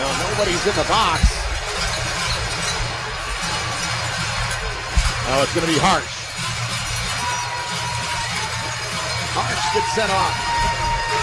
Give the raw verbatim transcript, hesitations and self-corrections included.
Now nobody's in the box. Oh, it's going to be Harsh. Harsh gets sent off.